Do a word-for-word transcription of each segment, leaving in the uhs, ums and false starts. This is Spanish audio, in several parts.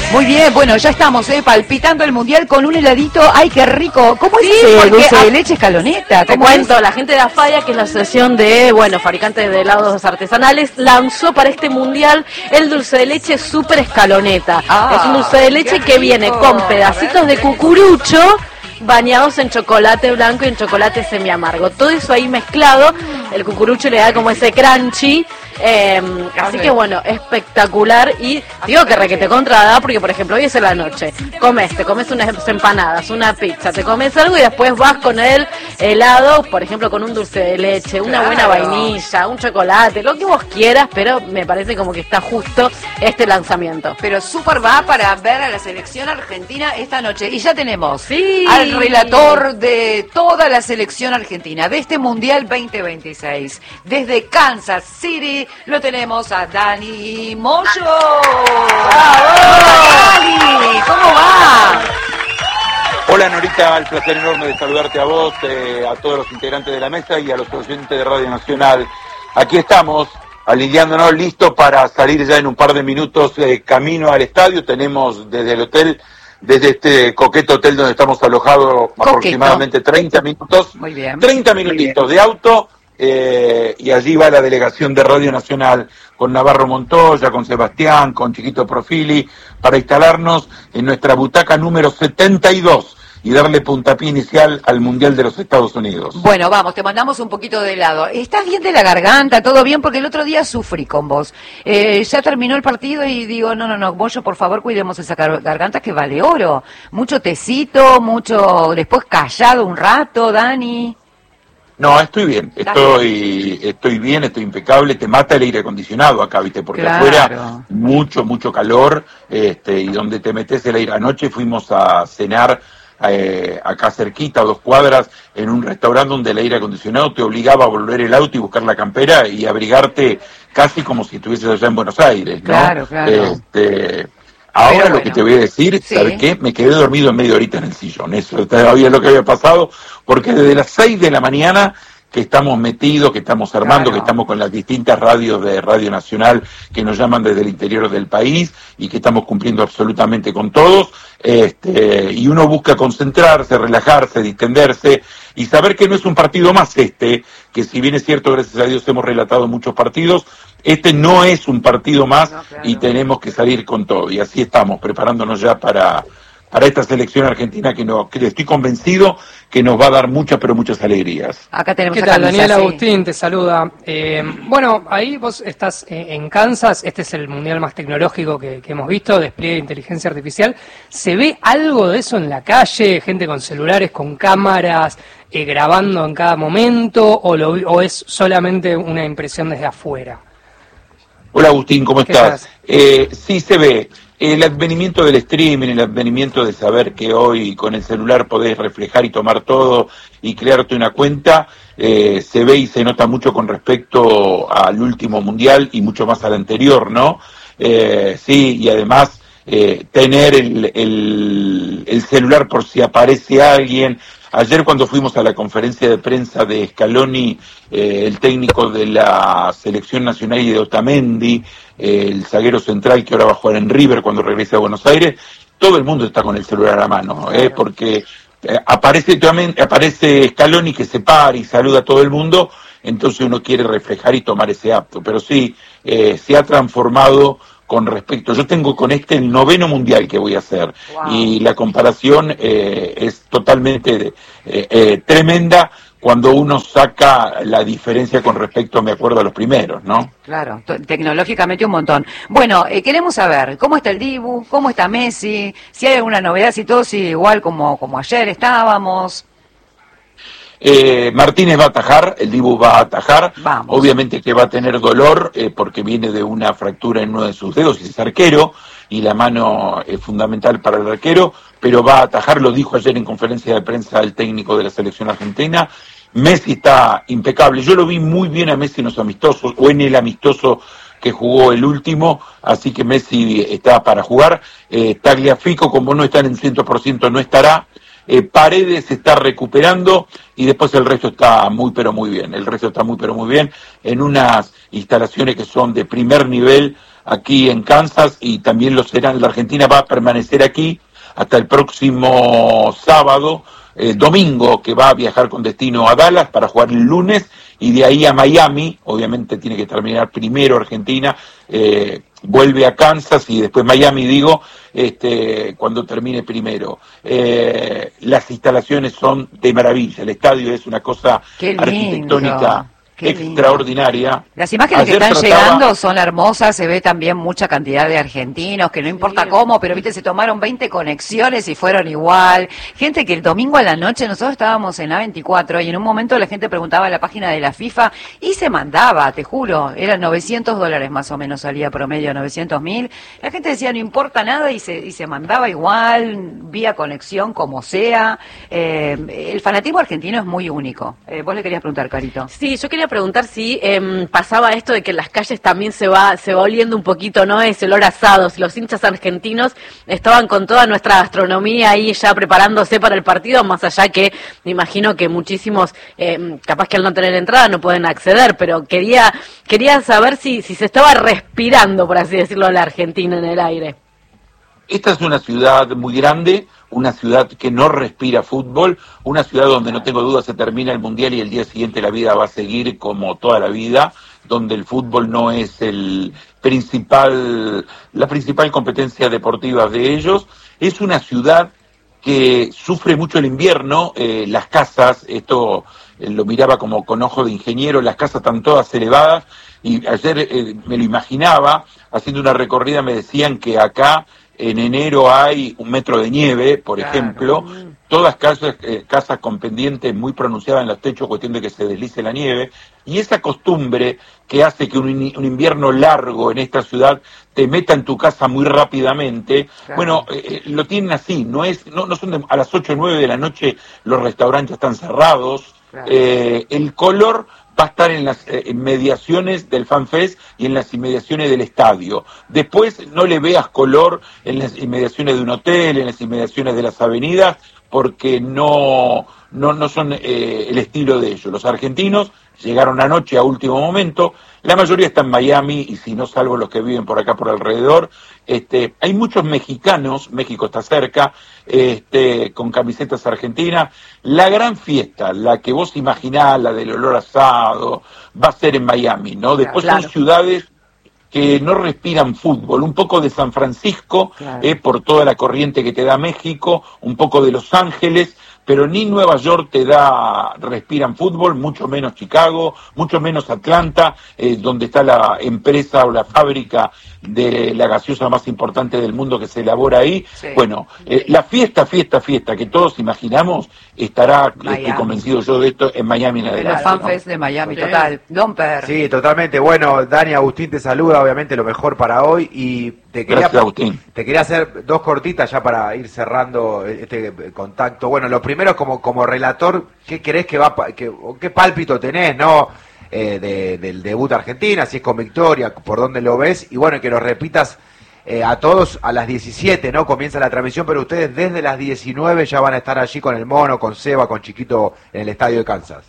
Muy bien, bueno, ya estamos eh, palpitando el mundial con un heladito. ¡Ay, qué rico! ¿Cómo sí, es ese dulce a... de leche escaloneta? Te cuento, es? La gente de Afaya, que es la asociación de, bueno, fabricantes de helados artesanales, lanzó para este mundial el dulce de leche super escaloneta. Ah, es un dulce de leche que viene con pedacitos de cucurucho bañados en chocolate blanco y en chocolate semiamargo. Todo eso ahí mezclado, el cucurucho le da como ese crunchy. Eh, así que bueno, espectacular. Y digo que requete contra da, porque por ejemplo hoy es en la noche, comes, te comes unas empanadas, una pizza, te comes algo y después vas con el helado, por ejemplo con un dulce de leche, una claro. buena vainilla, un chocolate, lo que vos quieras, pero me parece como que está justo este lanzamiento. Pero súper va para ver a la selección argentina esta noche. Y ya tenemos sí. al relator de toda la selección argentina de este Mundial veinte veintiséis. Desde Kansas City lo tenemos a Dani Moyo. ¡Bravo! Dani, ¿cómo va? Hola Norita, el placer enorme de saludarte a vos, eh, a todos los integrantes de la mesa y a los oyentes de Radio Nacional. Aquí estamos, alineándonos, listos para salir ya en un par de minutos eh, camino al estadio. Tenemos desde el hotel, desde este coqueto hotel donde estamos alojados, coqueto. aproximadamente treinta minutos. Muy bien. treinta minutitos de auto. Eh, y allí va la delegación de Radio Nacional con Navarro Montoya, con Sebastián, con Chiquito Profili, para instalarnos en nuestra butaca número setenta y dos y darle puntapié inicial al Mundial de los Estados Unidos. Bueno, vamos, te mandamos un poquito de helado. ¿Estás bien de la garganta? ¿Todo bien? Porque el otro día sufrí con vos. Eh, ya terminó el partido y digo, no, no, no, Moyo, por favor, cuidemos esa garganta que vale oro. Mucho tecito, mucho, después callado un rato, Dani. No, estoy bien, estoy estoy bien, estoy impecable, te mata el aire acondicionado acá, ¿viste? Porque claro. afuera mucho, mucho calor, este, y donde te metes el aire. Anoche fuimos a cenar eh, acá cerquita, a dos cuadras, en un restaurante donde el aire acondicionado te obligaba a volver el auto y buscar la campera y abrigarte casi como si estuvieses allá en Buenos Aires, ¿no? Claro, claro. Este, Ahora Pero lo bueno. que te voy a decir, sí. ¿sabes qué? Me quedé dormido en media horita en el sillón. Eso todavía es lo que había pasado, porque desde las seis de la mañana que estamos metidos, que estamos armando, claro. que estamos con las distintas radios de Radio Nacional que nos llaman desde el interior del país y que estamos cumpliendo absolutamente con todos, este, y uno busca concentrarse, relajarse, distenderse y saber que no es un partido más este, que si bien es cierto, gracias a Dios hemos relatado muchos partidos, este no es un partido más no, claro. y tenemos que salir con todo. Y así estamos, preparándonos ya para, para esta selección argentina que, no, que estoy convencido que nos va a dar muchas, pero muchas alegrías. Acá tenemos ¿Qué tal? Daniel Agustín te saluda. Eh, bueno, ahí vos estás en Kansas, este es el mundial más tecnológico que, que hemos visto, despliegue de inteligencia artificial. ¿Se ve algo de eso en la calle? Gente con celulares, con cámaras, eh, grabando en cada momento, o, lo, o es solamente una impresión desde afuera? Hola Agustín, ¿cómo estás? Eh, sí se ve. El advenimiento del streaming, el advenimiento de saber que hoy con el celular podés reflejar y tomar todo y crearte una cuenta, eh, se ve y se nota mucho con respecto al último mundial y mucho más al anterior, ¿no? Eh, sí, y además eh, tener el, el, el celular por si aparece alguien. Ayer cuando fuimos a la conferencia de prensa de Scaloni, eh, el técnico de la selección nacional y de Otamendi, eh, el zaguero central que ahora va a jugar en River cuando regrese a Buenos Aires, todo el mundo está con el celular a mano, eh, porque eh, aparece, aparece Scaloni que se para y saluda a todo el mundo, entonces uno quiere reflejar y tomar ese acto, pero sí, eh, se ha transformado con respecto, yo tengo con este el noveno mundial que voy a hacer, wow. y la comparación eh, es totalmente eh, eh, tremenda cuando uno saca la diferencia con respecto, me acuerdo, a los primeros, ¿no? Claro, tecnológicamente un montón. Bueno, eh, queremos saber, ¿cómo está el Dibu? ¿Cómo está Messi? Si hay alguna novedad, si todo sigue igual como, como ayer estábamos. Eh, Martínez va a atajar, el Dibu va a atajar, Vamos. Obviamente que va a tener dolor eh, porque viene de una fractura en uno de sus dedos y es arquero y la mano es fundamental para el arquero, pero va a atajar, lo dijo ayer en conferencia de prensa el técnico de la selección argentina. Messi está impecable, yo lo vi muy bien a Messi en los amistosos o en el amistoso que jugó el último, así que Messi está para jugar. eh, Tagliafico, como no está en el cien por ciento, no estará. Eh, Paredes se está recuperando y después el resto está muy pero muy bien, el resto está muy pero muy bien en unas instalaciones que son de primer nivel aquí en Kansas y también lo serán. La Argentina va a permanecer aquí hasta el próximo sábado, eh, domingo, que va a viajar con destino a Dallas para jugar el lunes, y de ahí a Miami. Obviamente tiene que terminar primero Argentina, eh, vuelve a Kansas y después Miami, digo, este, cuando termine primero. Eh, las instalaciones son de maravilla, el estadio es una cosa arquitectónica extraordinaria. Las imágenes Ayer que están trataba... llegando son hermosas, se ve también mucha cantidad de argentinos, que no importa sí. cómo, pero viste, se tomaron veinte conexiones y fueron igual. Gente que el domingo a la noche, nosotros estábamos en A veinticuatro y en un momento la gente preguntaba a la página de la FIFA y se mandaba, te juro, eran novecientos dólares más o menos, salía promedio novecientos mil. La gente decía no importa nada y se, y se mandaba igual, vía conexión, como sea. Eh, el fanatismo argentino es muy único. Eh, vos le querías preguntar, Carito. Sí, yo quería preguntar si eh, pasaba esto de que en las calles también se va se va oliendo un poquito, ¿no? Ese olor a asado, si los hinchas argentinos estaban con toda nuestra gastronomía ahí ya preparándose para el partido, más allá que me imagino que muchísimos, eh, capaz que al no tener entrada no pueden acceder, pero quería quería saber si, si se estaba respirando, por así decirlo, la Argentina en el aire. Esta es una ciudad muy grande, una ciudad que no respira fútbol, una ciudad donde no tengo duda se termina el Mundial y el día siguiente la vida va a seguir como toda la vida, donde el fútbol no es el principal, la principal competencia deportiva de ellos. Es una ciudad que sufre mucho el invierno, eh, las casas, esto eh, lo miraba como con ojo de ingeniero, las casas están todas elevadas, y ayer eh, me lo imaginaba, haciendo una recorrida me decían que acá en enero hay un metro de nieve, por claro. ejemplo, todas casas, eh, casas con pendientes muy pronunciadas en los techos, cuestión de que se deslice la nieve, y esa costumbre que hace que un, un invierno largo en esta ciudad te meta en tu casa muy rápidamente, claro. bueno, eh, lo tienen así, no es, no, no son de, a las ocho o nueve de la noche los restaurantes están cerrados, claro. eh, el color va a estar en las eh, inmediaciones del FanFest y en las inmediaciones del estadio. Después no le veas color en las inmediaciones de un hotel, en las inmediaciones de las avenidas, porque no, no, no son eh, el estilo de ellos. Los argentinos llegaron anoche a último momento, la mayoría está en Miami, y si no, salvo los que viven por acá por alrededor, este, hay muchos mexicanos, México está cerca, este, con camisetas argentinas. La gran fiesta, la que vos imaginás, la del olor asado, va a ser en Miami, ¿no? Después claro. son ciudades que no respiran fútbol, un poco de San Francisco, claro. eh, por toda la corriente que te da México, un poco de Los Ángeles, pero ni Nueva York te da, respiran fútbol, mucho menos Chicago, mucho menos Atlanta, eh, donde está la empresa o la fábrica de la gaseosa más importante del mundo que se elabora ahí. Sí. Bueno, eh, la fiesta, fiesta, fiesta que todos imaginamos estará, estoy convencido yo de esto, en Miami en adelante. Los FanFest ¿no? de Miami, sí. total. Domper. Sí, totalmente. Bueno, Dani, Agustín te saluda, obviamente lo mejor para hoy, y te quería, Gracias, Agustín. Te quería hacer dos cortitas ya para ir cerrando este contacto. Bueno, lo primero, como como relator, ¿qué crees que va, que, qué pálpito tenés, no? Eh, de, del debut Argentina, si es con victoria, por dónde lo ves, y bueno, que nos repitas eh, a todos a las diecisiete, ¿no? Comienza la transmisión, pero ustedes desde las diecinueve ya van a estar allí con el Mono, con Seba, con Chiquito en el estadio de Kansas.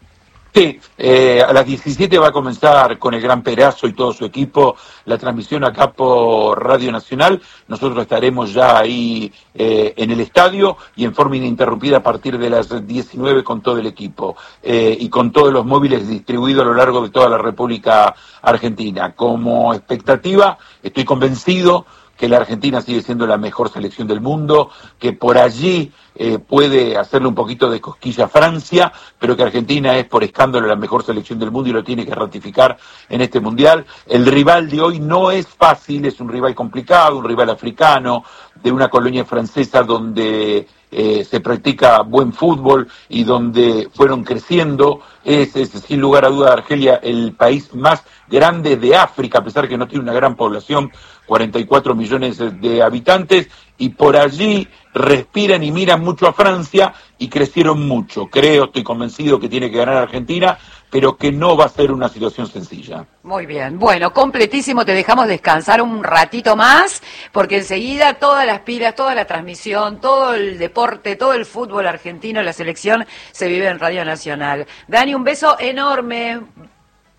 Sí, eh, a las diecisiete va a comenzar con el Gran Perazo y todo su equipo la transmisión acá por Radio Nacional. Nosotros estaremos ya ahí eh, en el estadio y en forma ininterrumpida a partir de las diecinueve con todo el equipo eh, y con todos los móviles distribuidos a lo largo de toda la República Argentina. Como expectativa, estoy convencido que la Argentina sigue siendo la mejor selección del mundo, que por allí eh, puede hacerle un poquito de cosquilla a Francia, pero que Argentina es por escándalo la mejor selección del mundo y lo tiene que ratificar en este Mundial. El rival de hoy no es fácil, es un rival complicado, un rival africano, de una colonia francesa donde eh, se practica buen fútbol y donde fueron creciendo. Es, es sin lugar a duda Argelia el país más grande de África, a pesar que no tiene una gran población, cuarenta y cuatro millones de habitantes, y por allí respiran y miran mucho a Francia y crecieron mucho. Creo, estoy convencido que tiene que ganar Argentina, pero que no va a ser una situación sencilla. Muy bien, bueno, completísimo, te dejamos descansar un ratito más, porque enseguida todas las pilas, toda la transmisión, todo el deporte, todo el fútbol argentino, la selección, se vive en Radio Nacional. Dani, un beso enorme.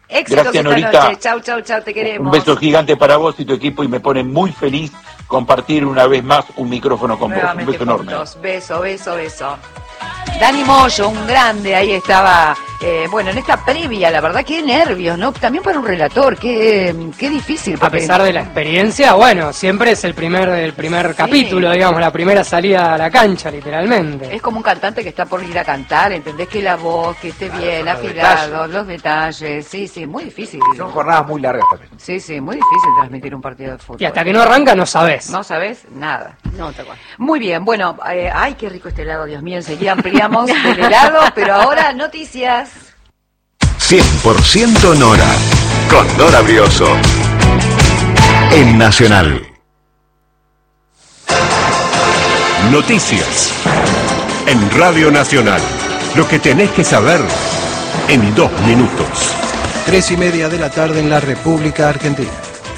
Éxitos Gracias, esta Norita. noche. Chau, chau, chau, te queremos. Un beso gigante para vos y tu equipo y me pone muy feliz compartir una vez más un micrófono con vos. Un beso enorme. Beso, beso, beso. Dani Moyo, un grande, ahí estaba, eh, bueno, en esta previa, la verdad, qué nervios, ¿no? También para un relator, qué, qué difícil. A pesar de la experiencia, bueno, siempre es el primer, el primer sí. capítulo, digamos, la primera salida a la cancha, literalmente. Es como un cantante que está por ir a cantar, ¿entendés? Que la voz, que esté bien, los afilado, detalles. los detalles, sí, sí, muy difícil. Son jornadas muy largas también. Sí, sí, muy difícil transmitir un partido de fútbol. Y hasta que no arranca no sabés. No sabés nada. No, te acuerdas. Muy bien, bueno, eh, ay, qué rico este helado, Dios mío, enseguida ampliamos del helado, pero ahora noticias. cien por ciento Nora, con Nora Brioso, en Nacional. Noticias, en Radio Nacional. Lo que tenés que saber en dos minutos. Tres y media de la tarde en la República Argentina.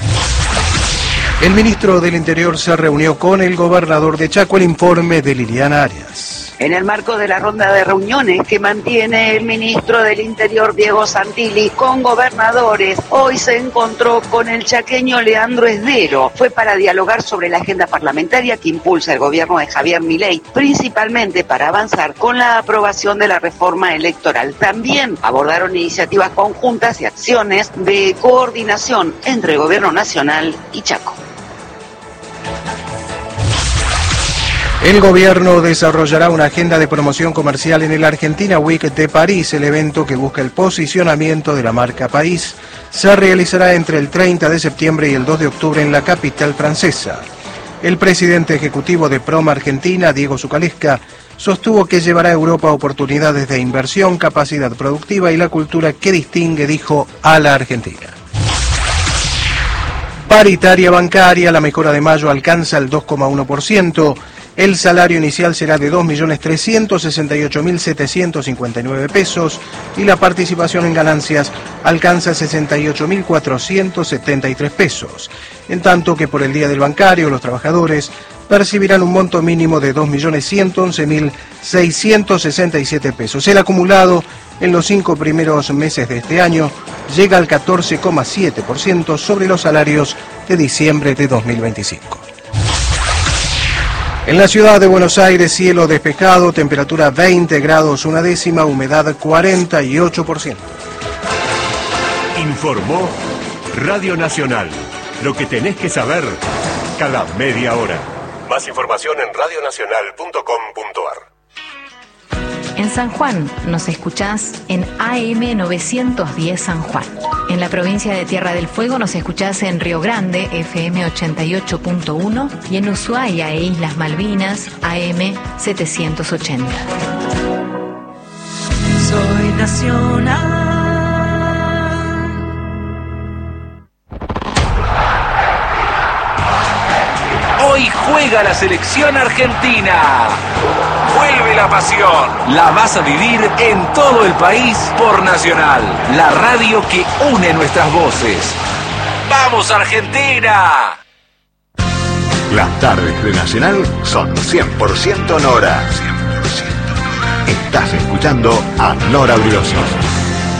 El ministro del Interior se reunió con el gobernador de Chaco. El informe de Liliana Arias. En el marco de la ronda de reuniones que mantiene el ministro del Interior, Diego Santilli, con gobernadores, hoy se encontró con el chaqueño Leandro Esdero. Fue para dialogar sobre la agenda parlamentaria que impulsa el gobierno de Javier Milei, principalmente para avanzar con la aprobación de la reforma electoral. También abordaron iniciativas conjuntas y acciones de coordinación entre el gobierno nacional y Chaco. El gobierno desarrollará una agenda de promoción comercial en el Argentina Week de París. El evento, que busca el posicionamiento de la marca país, se realizará entre el treinta de septiembre y el dos de octubre en la capital francesa. El presidente ejecutivo de Proma Argentina, Diego Zucalesca, sostuvo que llevará a Europa oportunidades de inversión, capacidad productiva y la cultura que distingue, dijo, a la Argentina. Paritaria bancaria, la mejora de mayo alcanza el dos coma uno por ciento. El salario inicial será de dos millones trescientos sesenta y ocho mil setecientos cincuenta y nueve pesos y la participación en ganancias alcanza sesenta y ocho mil cuatrocientos setenta y tres pesos. En tanto que por el Día del Bancario, los trabajadores percibirán un monto mínimo de dos millones ciento once mil seiscientos sesenta y siete pesos. El acumulado en los cinco primeros meses de este año llega al catorce coma siete por ciento sobre los salarios de diciembre de dos mil veinticinco. En la ciudad de Buenos Aires, cielo despejado, temperatura veinte grados una décima, humedad cuarenta y ocho por ciento. Informó Radio Nacional. Lo que tenés que saber cada media hora. Más información en radio nacional punto com punto ar. En San Juan nos escuchás en A M novecientos diez San Juan. En la provincia de Tierra del Fuego nos escuchás en Río Grande, F M ochenta y ocho punto uno, y en Ushuaia e Islas Malvinas, A M setecientos ochenta. Soy nacional. Hoy juega la selección argentina. Vuelve la pasión. La vas a vivir en todo el país por Nacional, la radio que une nuestras voces. ¡Vamos, Argentina! Las tardes de Nacional son cien por ciento Nora. cien por ciento Nora. Estás escuchando a Nora Brioso.